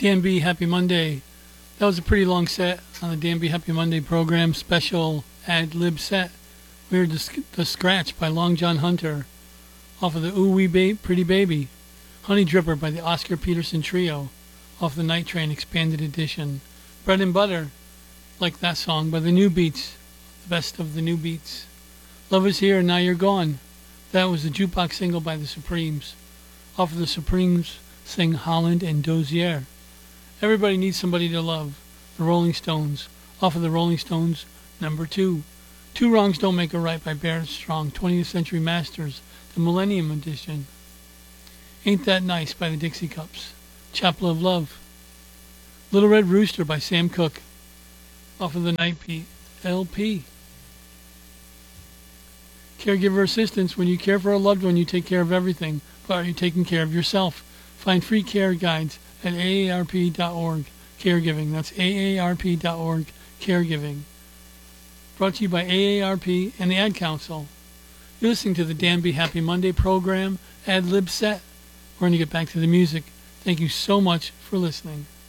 Dan B, Happy Monday. That was a pretty long set on the Dan B Happy Monday program, special ad lib set. We heard the Scratch by Long John Hunter off of the Ooh Wee Pretty Baby. Honey Dripper by the Oscar Peterson Trio off the Night Train Expanded Edition. Bread and Butter, like that song, by the New Beats, the best of the New Beats. Love Is Here, Now You're Gone. That was the jukebox single by the Supremes. Off of the Supremes sing Holland and Dozier. Everybody Needs Somebody to Love, the Rolling Stones. Off of the Rolling Stones, number 2. Two Wrongs Don't Make a Right by Barrett Strong, 20th Century Masters, the Millennium Edition. Ain't That Nice by the Dixie Cups. Chapel of Love. Little Red Rooster by Sam Cooke, off of the Night Beat LP. Caregiver assistance. When you care for a loved one, you take care of everything. But are you taking care of yourself? Find free care guides at aarp.org. Caregiving. That's aarp.org. Caregiving. Brought to you by AARP and the Ad Council. You're listening to the Dan B Happy Monday program, Ad Lib Set. We're going to get back to the music. Thank you so much for listening.